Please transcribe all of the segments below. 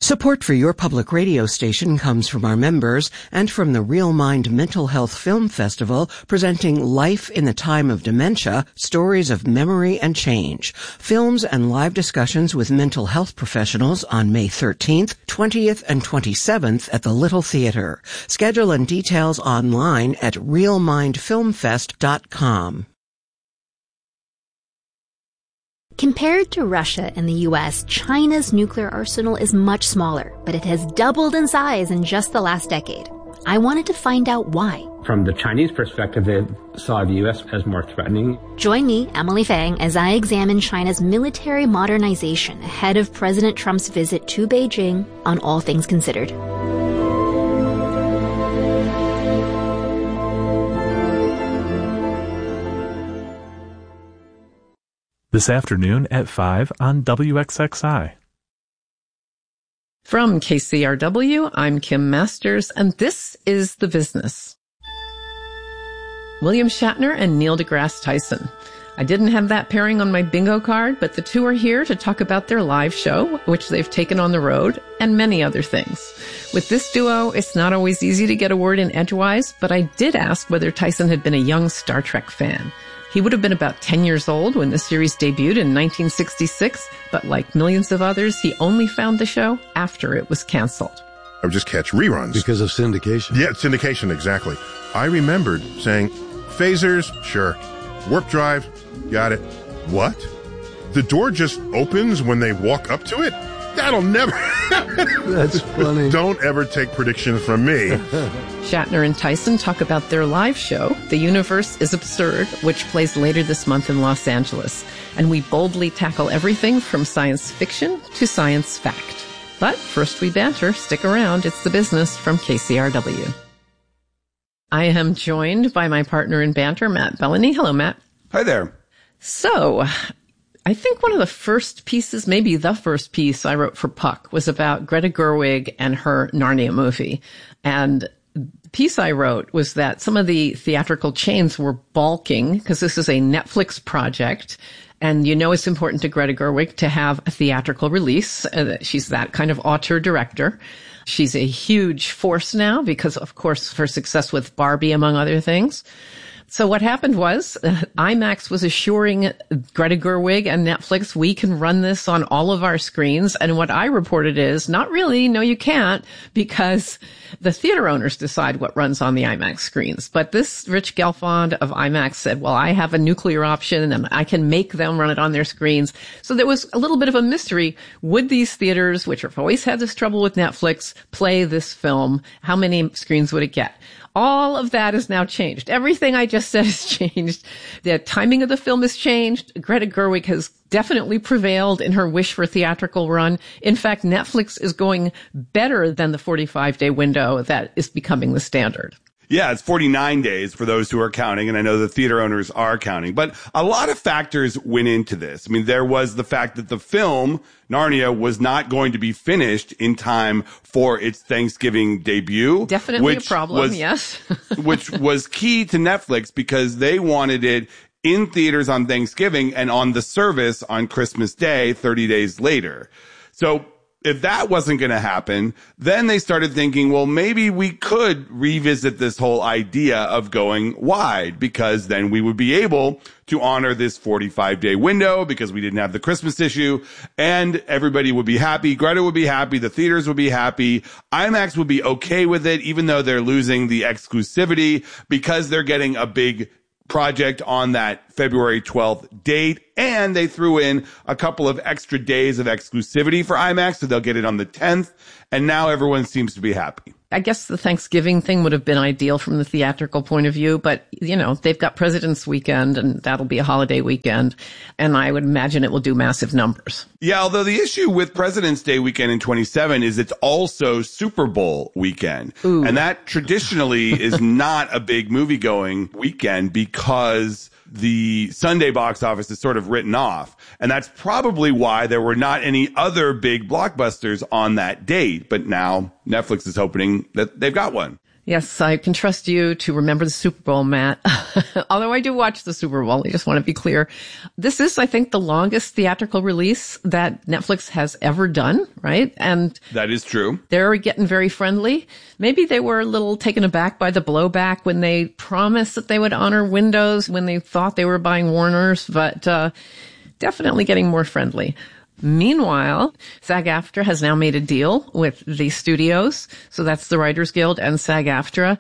Support for your public radio station comes from our members and from the Real Mind Mental Health Film Festival, presenting Life in the Time of Dementia, Stories of Memory and Change. Films and live discussions with mental health professionals on May 13th, 20th, and 27th at the Little Theater. Schedule and details online at realmindfilmfest.com. Compared to Russia and the U.S., China's nuclear arsenal is much smaller, but it has doubled in size in just the last decade. I wanted to find out why. From the Chinese perspective, they saw the U.S. as more threatening. Join me, Emily Fang, as I examine China's military modernization ahead of President Trump's visit to Beijing on All Things Considered. This afternoon at 5 on WXXI. From KCRW, I'm Kim Masters, and this is The Business. William Shatner and Neil deGrasse Tyson. I didn't have that pairing on my bingo card, but the two are here to talk about their live show, which they've taken on the road, and many other things. With this duo, it's not always easy to get a word in edgewise, but I did ask whether Tyson had been a young Star Trek fan. He would have been about 10 years old when the series debuted in 1966, but like millions of others, he only found the show after it was canceled. I would just catch reruns. Because of syndication. Yeah, syndication, exactly. I remembered saying, phasers, sure. Warp drive, got it. What? The door just opens when they walk up to it? That'll never happen. That's funny. Don't ever take predictions from me. Shatner and Tyson talk about their live show, The Universe is Absurd, which plays later this month in Los Angeles. And we boldly tackle everything from science fiction to science fact. But first we banter. Stick around. It's The Business from KCRW. I am joined by my partner in banter, Matt Bellany. Hello, Matt. Hi there. So, I think one of the first pieces, maybe the first piece I wrote for Puck was about Greta Gerwig and her Narnia movie. And the piece I wrote was that some of the theatrical chains were balking because this is a Netflix project. And you know it's important to Greta Gerwig to have a theatrical release. She's that kind of auteur-director. She's a huge force now because, of course, her success with Barbie, among other things. So what happened was IMAX was assuring Greta Gerwig and Netflix, we can run this on all of our screens. And what I reported is, not really, no, you can't, because the theater owners decide what runs on the IMAX screens. But this Rich Gelfond of IMAX said, well, I have a nuclear option and I can make them run it on their screens. So there was a little bit of a mystery. Would these theaters, which have always had this trouble with Netflix, play this film? How many screens would it get? All of that is now changed. Everything I just said has changed. The timing of the film has changed. Greta Gerwig has definitely prevailed in her wish for a theatrical run. In fact, Netflix is going better than the 45-day window that is becoming the standard. Yeah, it's 49 days for those who are counting, and I know the theater owners are counting. But a lot of factors went into this. I mean, there was the fact that the film, Narnia, was not going to be finished in time for its Thanksgiving debut. Definitely a problem, yes. Which was key to Netflix because they wanted it in theaters on Thanksgiving and on the service on Christmas Day, 30 days later. So if that wasn't going to happen, then they started thinking, well, maybe we could revisit this whole idea of going wide, because then we would be able to honor this 45-day window because we didn't have the Christmas issue, and everybody would be happy. Greta would be happy. The theaters would be happy. IMAX would be okay with it, even though they're losing the exclusivity because they're getting a big project on that February 12th date. And they threw in a couple of extra days of exclusivity for IMAX, so they'll get it on the 10th. And now everyone seems to be happy. I guess the Thanksgiving thing would have been ideal from the theatrical point of view, but, you know, they've got President's Weekend, and that'll be a holiday weekend, and I would imagine it will do massive numbers. Yeah, although the issue with President's Day weekend in 27 is it's also Super Bowl weekend. Ooh. And that traditionally is not a big movie-going weekend because the Sunday box office is sort of written off. And that's probably why there were not any other big blockbusters on that date. But now Netflix is hoping that they've got one. Yes, I can trust you to remember the Super Bowl, Matt. Although I do watch the Super Bowl, I just want to be clear. This is, I think, the longest theatrical release that Netflix has ever done, right? And that is true. They're getting very friendly. Maybe they were a little taken aback by the blowback when they promised that they would honor Windows, when they thought they were buying Warner's, but definitely getting more friendly. Meanwhile, SAG-AFTRA has now made a deal with the studios. So that's the Writers Guild and SAG-AFTRA.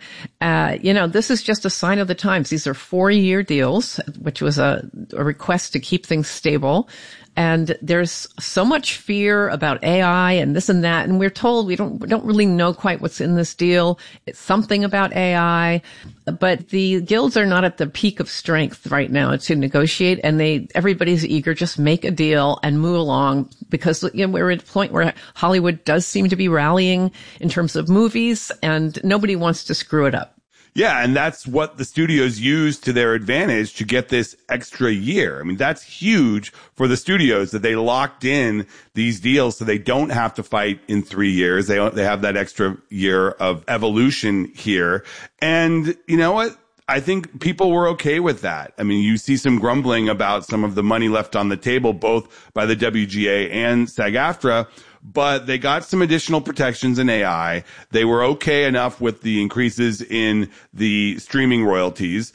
This is just a sign of the times. These are 4-year deals, which was a request to keep things stable. And there's so much fear about AI and this and that. And we're told we don't really know quite what's in this deal. It's something about AI, but the guilds are not at the peak of strength right now to negotiate. And everybody's eager, just make a deal and move along because, we're at a point where Hollywood does seem to be rallying in terms of movies and nobody wants to screw it up. Yeah, and that's what the studios use to their advantage to get this extra year. I mean, that's huge for the studios that they locked in these deals so they don't have to fight in 3 years. They have that extra year of evolution here. And you know what? I think people were okay with that. I mean, you see some grumbling about some of the money left on the table, both by the WGA and SAG-AFTRA. But they got some additional protections in AI. They were okay enough with the increases in the streaming royalties.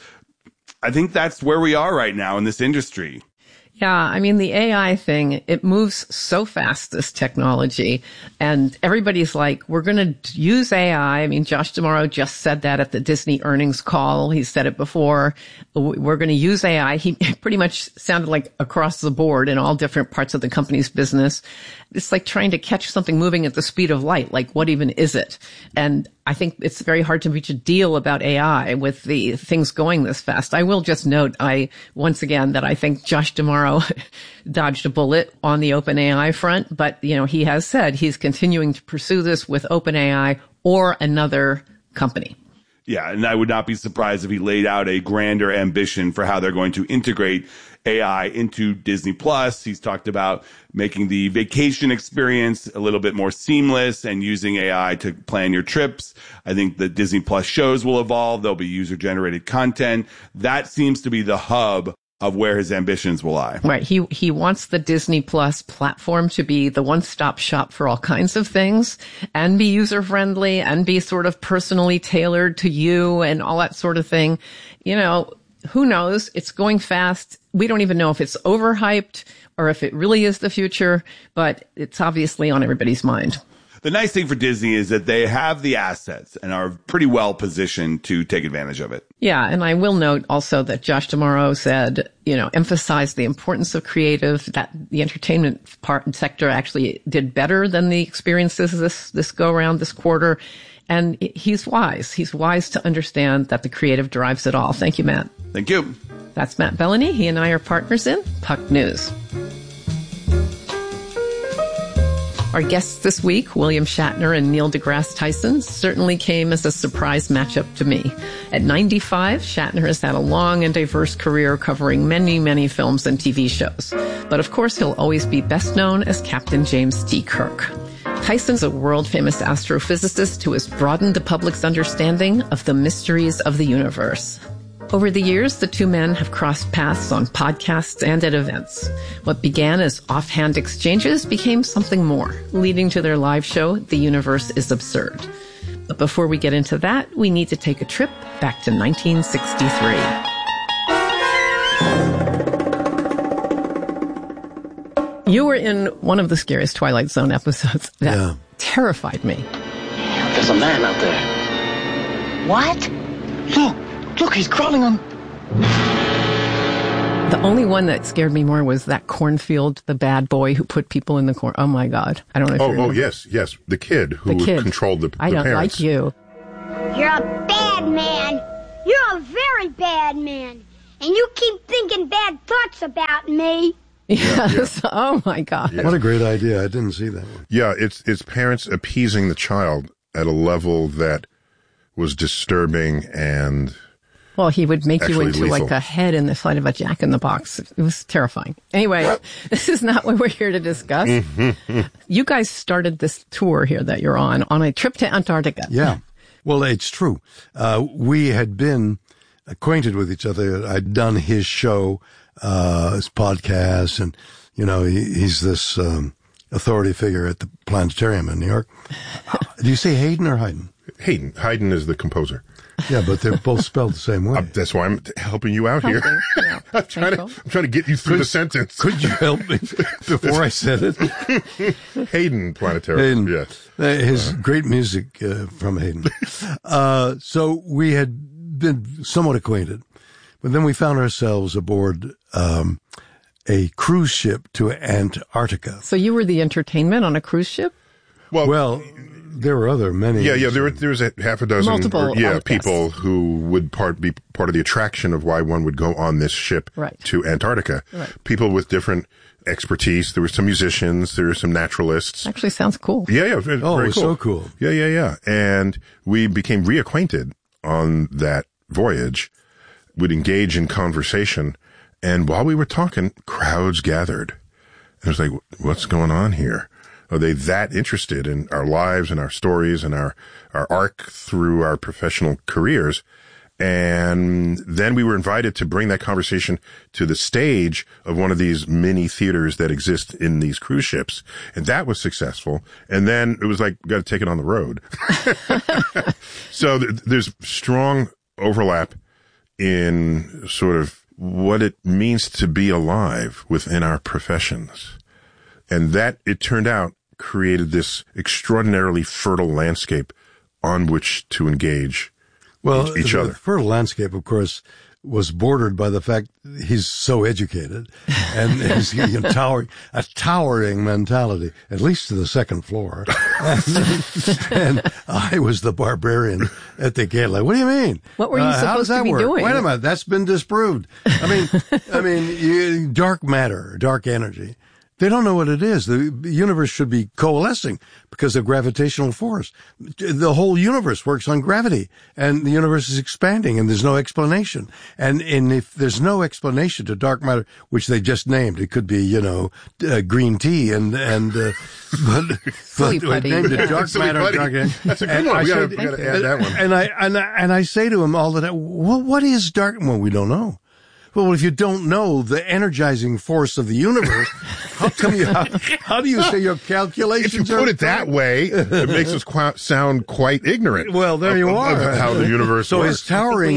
I think that's where we are right now in this industry. Yeah, I mean, the AI thing, it moves so fast, this technology, and everybody's like, we're going to use AI. I mean, Josh D'Amaro just said that at the Disney earnings call. He said it before. We're going to use AI. He pretty much sounded like across the board in all different parts of the company's business. It's like trying to catch something moving at the speed of light. Like, what even is it? And I think it's very hard to reach a deal about AI with the things going this fast. I will just note, once again, that I think Josh D'Amaro dodged a bullet on the OpenAI front, but, he has said he's continuing to pursue this with OpenAI or another company. Yeah, and I would not be surprised if he laid out a grander ambition for how they're going to integrate AI into Disney Plus. He's talked about making the vacation experience a little bit more seamless and using AI to plan your trips. I think the Disney Plus shows will evolve. There'll be user-generated content. That seems to be the hub of where his ambitions will lie. Right. He wants the Disney Plus platform to be the one-stop shop for all kinds of things and be user-friendly and be sort of personally tailored to you and all that sort of thing. Who knows? It's going fast. We don't even know if it's overhyped or if it really is the future, but it's obviously on everybody's mind. The nice thing for Disney is that they have the assets and are pretty well positioned to take advantage of it. Yeah, and I will note also that Josh D'Amaro said, emphasized the importance of creative, that the entertainment part and sector actually did better than the experiences this go around this quarter. And he's wise. He's wise to understand that the creative drives it all. Thank you, Matt. Thank you. That's Matt Bellany. He and I are partners in Puck News. Our guests this week, William Shatner and Neil deGrasse Tyson, certainly came as a surprise matchup to me. At 95, Shatner has had a long and diverse career covering many, many films and TV shows. But of course, he'll always be best known as Captain James T. Kirk. Tyson's a world-famous astrophysicist who has broadened the public's understanding of the mysteries of the universe. Over the years, the two men have crossed paths on podcasts and at events. What began as offhand exchanges became something more, leading to their live show, The Universe is Absurd. But before we get into that, we need to take a trip back to 1963. You were in one of the scariest Twilight Zone episodes that terrified me. There's a man out there. What? Look, he's crawling on... The only one that scared me more was that Cornfield, the bad boy who put people in the corn. Oh, my God. I don't know if you remember. Yes. The kid who controlled the I don't parents. like you. You're a bad man. You're a very bad man. And you keep thinking bad thoughts about me. Yes. Yeah. Oh, my God. Yeah. What a great idea. I didn't see that one. Yeah, it's parents appeasing the child at a level that was disturbing and... Well, he would make you into lethal. like a head in the flight of a Jack-in-the-Box. It was terrifying. Anyway, this is not what we're here to discuss. You guys started this tour here that you're on a trip to Antarctica. Yeah. Well, it's true. We had been acquainted with each other. I'd done his show, his podcast, and, he's this authority figure at the planetarium in New York. Do you say Hayden or Haydn? Hayden. Haydn is the composer. Yeah, but they're both spelled the same way. That's why I'm helping you out here. Yeah. I'm trying to get you through the sentence. Could you help me before I said it? Hayden Planetarium. Hayden. Yes. His great music from Hayden. So we had been somewhat acquainted, but then we found ourselves aboard a cruise ship to Antarctica. So you were the entertainment on a cruise ship? Well, there were many. Yeah. There was a half a dozen. Multiple. People who would be part of the attraction of why one would go on this ship to Antarctica. Right. People with different expertise. There were some musicians. There were some naturalists. Actually sounds cool. Yeah. It was very cool. So cool. Yeah. And we became reacquainted on that voyage. We'd engage in conversation. And while we were talking, crowds gathered. And it was like, what's going on here? Are they that interested in our lives and our stories and our arc through our professional careers? And then we were invited to bring that conversation to the stage of one of these mini theaters that exist in these cruise ships. And that was successful. And then it was like, got to take it on the road. So there's strong overlap in sort of what it means to be alive within our professions. And that, it turned out, created this extraordinarily fertile landscape on which to engage each other. The fertile landscape, of course, was bordered by the fact he's so educated and he's a towering mentality, at least to the second floor. And I was the barbarian at the gate. Like, what do you mean? What were you supposed to be doing? Wait a minute, that's been disproved. I mean, dark matter, dark energy. They don't know what it is. The universe should be coalescing because of gravitational force. The whole universe works on gravity, and the universe is expanding, and there's no explanation. And if there's no explanation to dark matter, which they just named, it could be, green tea but named it dark matter. That's a good one. We got to add that one. And I say to him all the time, what is dark? Well, we don't know. Well, if you don't know the energizing force of the universe, how do you say your calculations If you put it that way, it makes us sound quite ignorant. Well, there you are. Of how the universe works. His towering,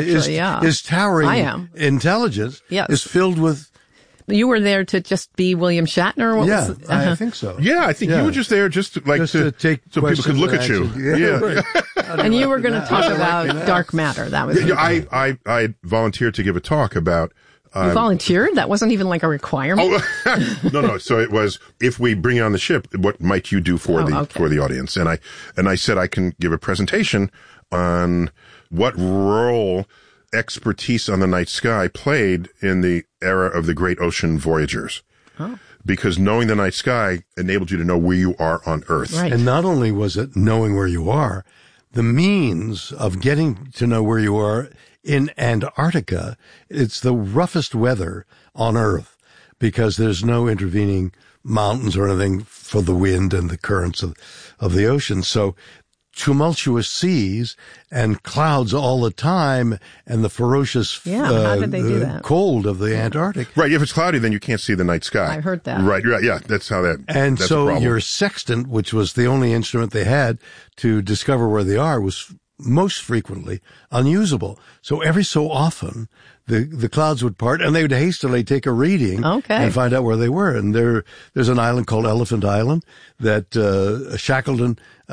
intelligence is filled with. You were there to just be William Shatner? I think so. Yeah, I think you were just there just to take so people could look at you. Yeah. And you were going to talk about dark matter. That was I volunteered to give a talk about. You volunteered? That wasn't even like a requirement. No. So it was, if we bring you on the ship, what might you do for the audience? And I said I can give a presentation on what role expertise on the night sky played in the era of the great ocean voyagers. Oh. Because knowing the night sky enabled you to know where you are on Earth. Right. And not only was it knowing where you are, the means of getting to know where you are in Antarctica, it's the roughest weather on Earth because there's no intervening mountains or anything for the wind and the currents of the ocean. So tumultuous seas and clouds all the time and the ferocious how did they do that? Cold of the Antarctic. Right. If it's cloudy, then you can't see the night sky. I heard that. Right. Yeah. That's how that. And that's so your sextant, which was the only instrument they had to discover where they are, was most frequently unusable. So every so often the clouds would part and they would hastily take a reading and find out where they were. And there's an island called Elephant Island that Shackleton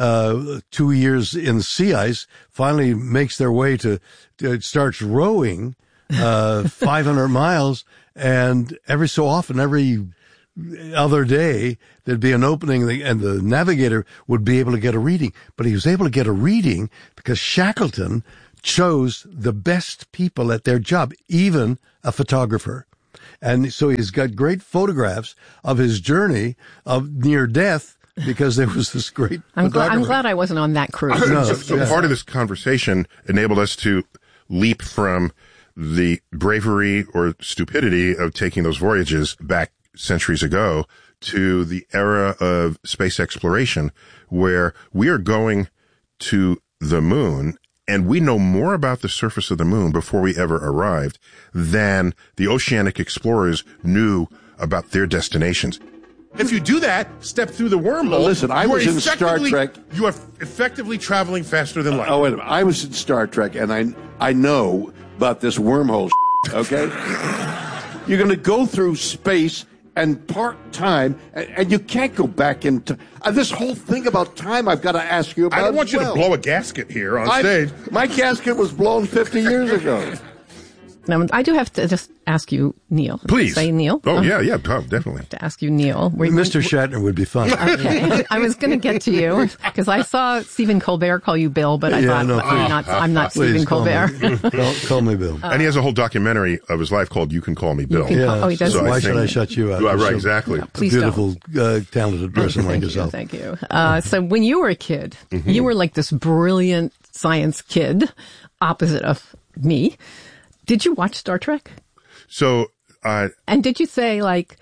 2 years in the sea ice finally makes their way to starts rowing 500 miles, and every so often, every other day, there'd be an opening and the navigator would be able to get a reading. But he was able to get a reading because Shackleton chose the best people at their job, even a photographer. And so he's got great photographs of his journey of near death because there was this great I'm glad I wasn't on that cruise. So part of this conversation enabled us to leap from the bravery or stupidity of taking those voyages back centuries ago to the era of space exploration, where we are going to the moon, and we know more about the surface of the moon before we ever arrived than the oceanic explorers knew about their destinations. If you do that, step through the wormhole. Well, listen, I was in Star Trek. You are effectively traveling faster than light. Oh, wait a minute. I was in Star Trek, and I know about this wormhole, okay? You're going to go through space and part time, and you can't go back into this whole thing about time. I've got to ask you about. I don't want you to blow a gasket here on stage. My gasket was blown 50 years ago. Now, I do have to just ask you, Neil. Please. Say Neil. Oh, yeah, definitely. To ask you, Neil. Mr. Shatner would be fun. Okay. I was going to get to you because I saw Stephen Colbert call you Bill, but I thought, I'm not Stephen Colbert. Call me Bill. And he has a whole documentary of his life called You Can Call Me Bill. He does. So Why should I shut you out? Right, exactly. Please beautiful, talented person like yourself. Thank you. So when you were a kid, you were like this brilliant science kid, opposite of me. Did you watch Star Trek? So, and did you say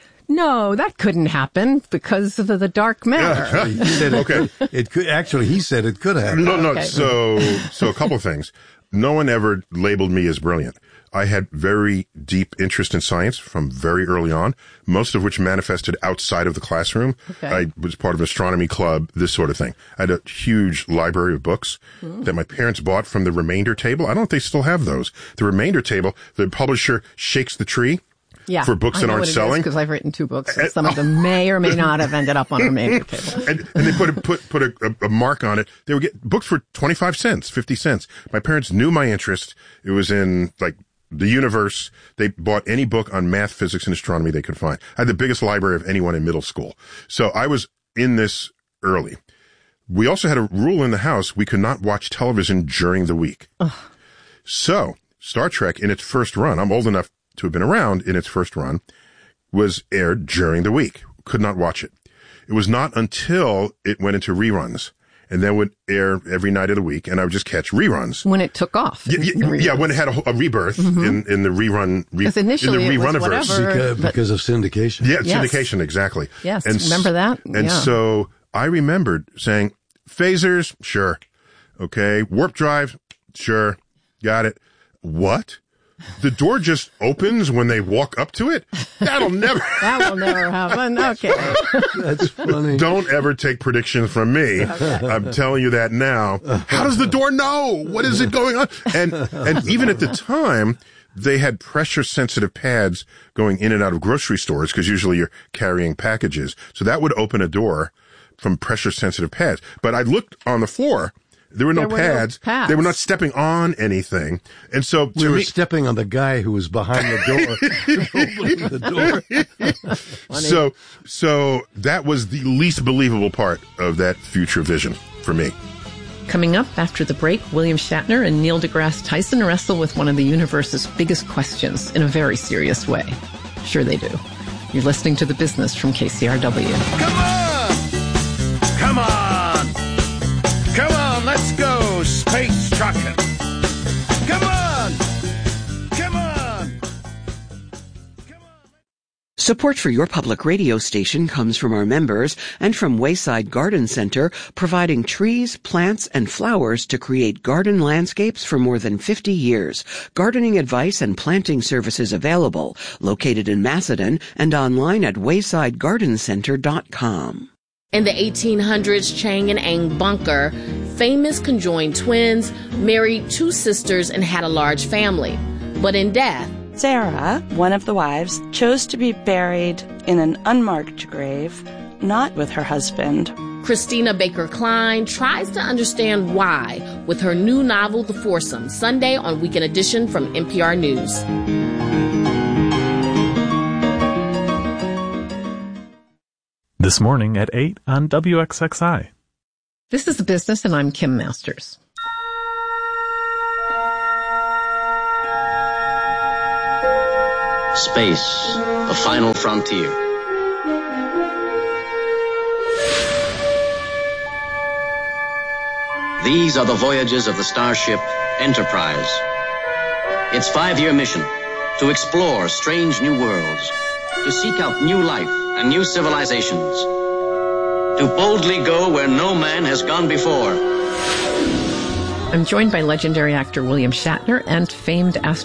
no, that couldn't happen because of the dark matter? He said it could. Actually, he said it could happen. No. Okay. So a couple of things. No one ever labeled me as brilliant. I had very deep interest in science from very early on, most of which manifested outside of the classroom. Okay. I was part of an astronomy club, this sort of thing. I had a huge library of books that my parents bought from the Remainder table. I don't know if they still have those. The Remainder table, the publisher shakes the tree for books that aren't selling. Because I've written 2 books, and some of them may or may not have ended up on a Remainder table. And they put a mark on it. They would get books for 25 cents, 50 cents. My parents knew my interest. It was in the universe. They bought any book on math, physics, and astronomy they could find. I had the biggest library of anyone in middle school. So I was in this early. We also had a rule in the house. We could not watch television during the week. Ugh. So Star Trek in its first run, I'm old enough to have been around in its first run, was aired during the week. Could not watch it. It was not until it went into reruns. And then would air every night of the week, and I would just catch reruns. When it took off. Yeah, when it had a rebirth in the rerun. Because initially it was whatever. Because of syndication. Yeah, yes. Syndication, exactly. Yes, and remember that? And so I remembered saying, phasers, sure. Okay. Warp drive, sure. Got it. What? The door just opens when they walk up to it? That will never happen. Okay. That's funny. Don't ever take predictions from me. Okay. I'm telling you that now. How does the door know? What is it going on? And even at the time, they had pressure sensitive pads going in and out of grocery stores because usually you're carrying packages. So that would open a door from pressure sensitive pads. But I looked on the floor. There were no pads. They were not stepping on anything. And so we were stepping on the guy who was behind the door. So that was the least believable part of that future vision for me. Coming up after the break, William Shatner and Neil deGrasse Tyson wrestle with one of the universe's biggest questions in a very serious way. Sure they do. You're listening to The Business from KCRW. Come on! Let's go space trucking. Come on! Support for your public radio station comes from our members and from Wayside Garden Center, providing trees, plants, and flowers to create garden landscapes for more than 50 years. Gardening advice and planting services available. Located in Macedon and online at waysidegardencenter.com. In the 1800s, Chang and Ang Bunker, famous conjoined twins, married 2 sisters and had a large family. But in death, Sarah, one of the wives, chose to be buried in an unmarked grave, not with her husband. Christina Baker Klein tries to understand why with her new novel, The Foursome, Sunday on Weekend Edition from NPR News. This morning at 8 on WXXI. This is The Business, and I'm Kim Masters. Space, the final frontier. These are the voyages of the starship Enterprise. Its 5-year mission, to explore strange new worlds, to seek out new life and new civilizations, to boldly go where no man has gone before. I'm joined by legendary actor William Shatner and famed astronaut